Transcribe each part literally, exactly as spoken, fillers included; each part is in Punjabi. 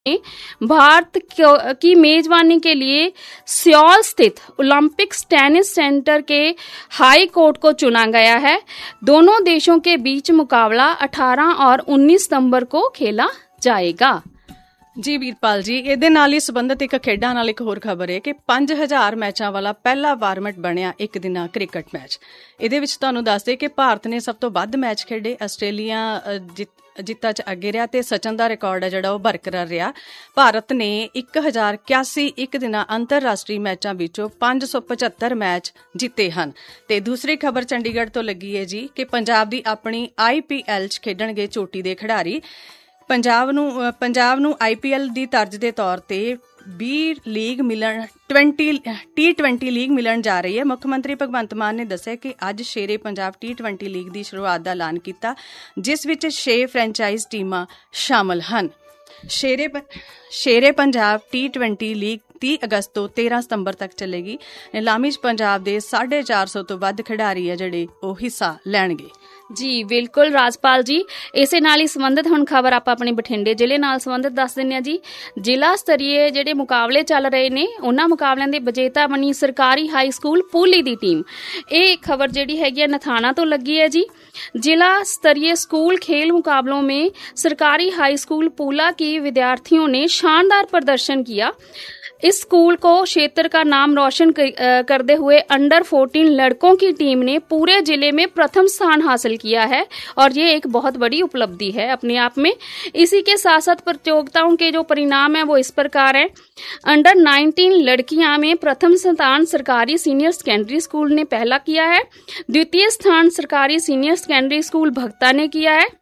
भारत की मेजबानी के लिए सियोल स्थित ओलंपिक टेनिस सेंटर के हाई कोर्ट को चुना गया है। दोनों देशों के बीच मुकाबला अठारह और उन्नीस सितंबर को खेला जाएगा। ਜੀ ਵੀਰਪਾਲ ਜੀ, ਇਹਦੇ ਨਾਲ ਹੀ ਸੰਬੰਧਿਤ ਇੱਕ ਖੇਡਾਂ ਨਾਲ ਇੱਕ ਹੋਰ ਖਬਰ ਹੈ ਕਿ ਪੰਜ ਹਜ਼ਾਰ ਮੈਚਾਂ ਵਾਲਾ ਪਹਿਲਾ ਫਾਰਮੈਟ ਬਣਿਆ ਇੱਕ ਦਿਨਾਂ ਕ੍ਰਿਕਟ ਮੈਚ। ਇਹਦੇ ਵਿੱਚ ਤੁਹਾਨੂੰ ਦੱਸਦੇ ਕਿ ਭਾਰਤ ਨੇ ਸਭ ਤੋਂ ਵੱਧ ਮੈਚ ਖੇਡੇ। ਆਸਟ੍ਰੇਲੀਆ ਜਿੱਤਾਂ 'ਚ ਅੱਗੇ ਰਿਹਾ ਤੇ ਸਚਿਨ ਦਾ ਰਿਕਾਰਡ ਹੈ ਜਿਹੜਾ ਉਹ ਬਰਕਰਾਰ ਰਿਹਾ। ਭਾਰਤ ਨੇ ਇੱਕ ਹਜ਼ਾਰ ਇਕਿਆਸੀ ਇੱਕ ਦਿਨਾਂ ਅੰਤਰਰਾਸ਼ਟਰੀ ਮੈਚਾਂ ਵਿੱਚੋਂ ਪੰਜ ਸੌ ਪਝੱਤਰ ਮੈਚ ਜਿੱਤੇ ਹਨ। ਤੇ ਦੂਸਰੀ ਖਬਰ ਚੰਡੀਗੜ੍ਹ ਤੋਂ ਲੱਗੀ ਹੈ ਜੀ ਕਿ ਪੰਜਾਬ ਦੀ ਆਪਣੀ ਆਈ ਪੀ ਐਲ 'ਚ ਖੇਡਣਗੇ ਚੋਟੀ ਦੇ ਖਿਡਾਰੀ। ਪੰਜਾਬ ਨੂੰ ਪੰਜਾਬ ਨੂੰ ਆਈ ਪੀ ਐਲ ਦੀ ਤਰਜ਼ ਦੇ ਤੌਰ ਤੇ ਵੀਹ ਲੀਗ ਮਿਲਣ ਟਵੈਂਟੀ ਟੀ ਟਵੈਂਟੀ ਲੀਗ ਮਿਲਣ ਜਾ ਰਹੀ ਹੈ। ਮੁੱਖ ਮੰਤਰੀ ਭਗਵੰਤ ਮਾਨ ਨੇ ਦੱਸਿਆ ਕਿ ਅੱਜ ਸ਼ੇਰੇ ਪੰਜਾਬ ਟੀ ਟਵੈਂਟੀ ਲੀਗ ਦੀ ਸ਼ੁਰੂਆਤ ਦਾ ਐਲਾਨ ਕੀਤਾ, ਜਿਸ ਵਿੱਚ ਛੇ ਫਰੈਂਚਾਈਜ਼ ਟੀਮਾਂ ਸ਼ਾਮਲ ਹਨ। ਸ਼ੇਰੇ ਸ਼ੇਰੇ ਪੰਜਾਬ ਟੀ ਟਵੈਂਟੀ ਲੀਗ ਤੀਹ ਅਗਸਤ ਤੋਂ ਤੇਰਾਂ ਸਤੰਬਰ ਤੱਕ ਚੱਲੇਗੀ। ਨਿਲਾਮੀ 'ਚ ਪੰਜਾਬ ਦੇ ਸਾਢੇ ਚਾਰ ਸੌ ਤੋਂ ਵੱਧ ਖਿਡਾਰੀ ਆ ਜਿਹੜੇ ਉਹ ਹਿੱਸਾ ਲੈਣਗੇ। जी बिल्कुल राजपाल जी, इसे नाल ही संबंधित हुण खबर आपां अपने बठिंडे जिले नाल संबंधित दस दिंदे आ जी। जिला स्तरीय जिहड़े मुकाबले चल रहे ने उन्हां मुकाबलिਆਂ ਦੇ ਵਿਜੇਤਾ बनी सरकारी हाई स्कूल पूली ਦੀ ਟੀਮ। ਇਹ खबर जिहड़ी हैगी नथाना तो लगी है जी। जिला स्तरीय स्कूल खेल मुकाबलों में सरकारी हाई स्कूल पूला की विद्यार्थियों ने शानदार प्रदर्शन किया। इस स्कूल को क्षेत्र का नाम रोशन करते हुए अंडर फोर्टीन लड़कों की टीम ने पूरे जिले में प्रथम स्थान हासिल किया है और ये एक बहुत बड़ी उपलब्धि है अपने आप में। इसी के साथ साथ प्रतियोगिताओं के जो परिणाम है वो इस प्रकार है। अंडर नाइनटीन लड़कियां में प्रथम स्थान सरकारी सीनियर सेकेंडरी स्कूल ने पहला किया है। द्वितीय स्थान सरकारी सीनियर सेकेंडरी स्कूल भक्ता ने किया है।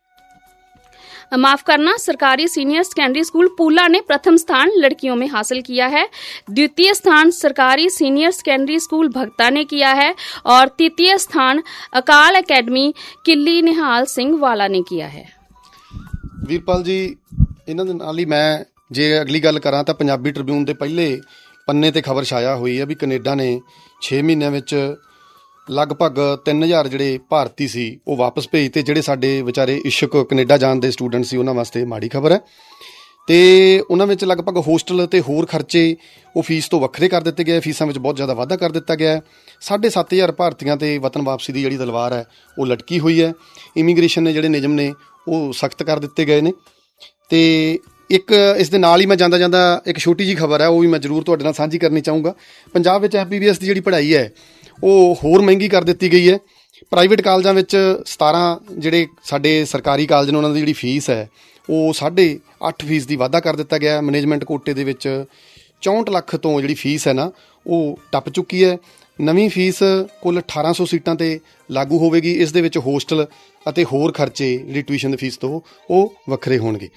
माफ करना, सरकारी सीनियर सेकेंडरी स्कूल पूला ने प्रथम स्थान लड़कियों में हासिल किया है। द्वितीय स्थान सरकारी सीनियर सेकेंडरी स्कूल भक्ता ने किया है और तृतीय स्थान अकाल एकेडमी किली निहाल सिंह वाला ने किया है। ਵੀਰਪਾਲ ਜੀ, ਇਹਨਾਂ ਦੇ ਨਾਲ ਹੀ ਮੈਂ ਜੇ ਅਗਲੀ ਗੱਲ ਕਰਾਂ ਤਾਂ ਪੰਜਾਬੀ ਟ੍ਰਿਬਿਊਨ ਦੇ ਪਹਿਲੇ ਪੰਨੇ ਤੇ ਖਬਰ ਛਾਇਆ ਹੋਈ ਹੈ ਵੀ ਕੈਨੇਡਾ ਨੇ ਛੇ ਮਹੀਨਿਆਂ ਵਿੱਚ ਲਗਭਗ ਤਿੰਨ ਹਜ਼ਾਰ ਜਿਹੜੇ ਭਾਰਤੀ ਸੀ ਉਹ ਵਾਪਸ ਭੇਜ ਤੇ ਜਿਹੜੇ ਸਾਡੇ ਵਿਚਾਰੇ ਇਸ਼ਕ ਕੈਨੇਡਾ ਜਾਣ ਦੇ ਸਟੂਡੈਂਟ ਸੀ ਉਹਨਾਂ ਵਾਸਤੇ ਮਾੜੀ ਖਬਰ ਹੈ। ਤੇ ਉਹਨਾਂ ਵਿੱਚ ਲਗਭਗ ਹੋਸਟਲ ਤੇ ਹੋਰ ਖਰਚੇ ਉਹ ਫੀਸ ਤੋਂ ਵੱਖਰੇ ਕਰ ਦਿੱਤੇ ਗਏ। ਫੀਸਾਂ ਵਿੱਚ ਬਹੁਤ ਜ਼ਿਆਦਾ ਵਾਧਾ ਕਰ ਦਿੱਤਾ ਗਿਆ ਹੈ। ਸਾਢੇ ਸੱਤ ਹਜ਼ਾਰ ਭਾਰਤੀਆਂ ਤੇ ਵਤਨ ਵਾਪਸੀ ਦੀ ਜਿਹੜੀ ਤਲਵਾਰ ਹੈ ਉਹ ਲਟਕੀ ਹੋਈ ਹੈ। ਇਮੀਗ੍ਰੇਸ਼ਨ ਨੇ ਜਿਹੜੇ ਨਿਯਮ ਨੇ ਉਹ ਸਖਤ ਕਰ ਦਿੱਤੇ ਗਏ ਨੇ। ਤੇ ਇੱਕ ਇਸ ਦੇ ਨਾਲ ਹੀ ਮੈਂ ਜਾਂਦਾ ਜਾਂਦਾ ਇੱਕ ਛੋਟੀ ਜਿਹੀ ਖਬਰ ਹੈ ਉਹ ਵੀ ਮੈਂ ਜ਼ਰੂਰ ਤੁਹਾਡੇ ਨਾਲ ਸਾਂਝੀ ਕਰਨੀ ਚਾਹੂੰਗਾ। ਪੰਜਾਬ ਵਿੱਚ ਐਮ ਪੀ ਬੀ ਐਸ ਦੀ ਜਿਹੜੀ ਪੜ੍ਹਾਈ ਹੈ ਉਹ ਹੋਰ ਮਹਿੰਗੀ ਕਰ ਦਿੱਤੀ ਗਈ ਹੈ। ਪ੍ਰਾਈਵੇਟ ਕਾਲਜਾਂ ਵਿੱਚ ਸਤਾਰਾਂ ਜਿਹੜੇ ਸਾਡੇ ਸਰਕਾਰੀ ਕਾਲਜ ਨੇ ਉਹਨਾਂ ਦੀ ਜਿਹੜੀ ਫੀਸ ਹੈ ਉਹ ਸਾਢੇ ਅੱਠ ਫੀਸਦੀ ਵਾਧਾ ਕਰ ਦਿੱਤਾ ਗਿਆ। ਮੈਨੇਜਮੈਂਟ ਕੋਟੇ ਦੇ ਵਿੱਚ ਚੌਂਹਠ ਲੱਖ ਤੋਂ ਜਿਹੜੀ ਫੀਸ ਹੈ ਨਾ ਉਹ ਟੱਪ ਚੁੱਕੀ ਹੈ। ਨਵੀਂ ਫੀਸ ਕੁੱਲ ਅਠਾਰਾਂ ਸੌ ਸੀਟਾਂ 'ਤੇ ਲਾਗੂ ਹੋਵੇਗੀ। ਇਸ ਦੇ ਵਿੱਚ ਹੋਸਟਲ ਅਤੇ ਹੋਰ ਖਰਚੇ ਜਿਹੜੀ ਟਿਊਸ਼ਨ ਦੀ ਫੀਸ ਤੋਂ ਉਹ ਵੱਖਰੇ ਹੋਣਗੇ।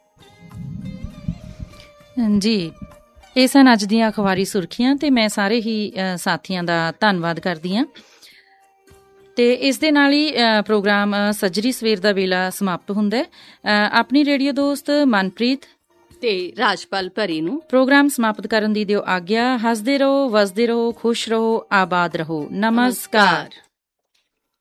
ਜੀ, ਇਹ ਸਨ ਅੱਜ ਦੀਆਂ ਅਖਬਾਰੀ ਸੁਰਖੀਆਂ ਤੇ ਮੈਂ ਸਾਰੇ ਹੀ ਸਾਥੀਆਂ ਦਾ ਧੰਨਵਾਦ ਕਰਦੀ ਹਾਂ। ਤੇ ਇਸ ਦੇ ਨਾਲ ਹੀ ਪ੍ਰੋਗਰਾਮ ਸੱਜਰੀ ਸਵੇਰ ਦਾ ਵੇਲਾ ਸਮਾਪਤ ਹੁੰਦਾ ਹੈ। ਆਪਣੀ ਰੇਡੀਓ ਦੋਸਤ ਮਨਪ੍ਰੀਤ ਤੇ ਰਾਜਪਾਲ ਭਰੀ ਨੂੰ ਪ੍ਰੋਗਰਾਮ ਸਮਾਪਤ ਕਰਨ ਦੀ ਦਿਓ ਆਗਿਆ। ਹੱਸਦੇ ਰਹੋ, ਵਸਦੇ ਰਹੋ, ਖੁਸ਼ ਰਹੋ, ਆਬਾਦ ਰਹੋ। ਨਮਸਕਾਰ।